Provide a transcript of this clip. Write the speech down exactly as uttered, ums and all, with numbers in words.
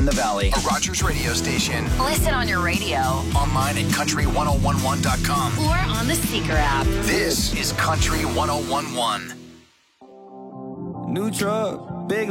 the Valley. A Rogers radio station. Listen on your radio. Online at country ten eleven dot com. Or on the Seeker app. This is Country ten eleven. New truck.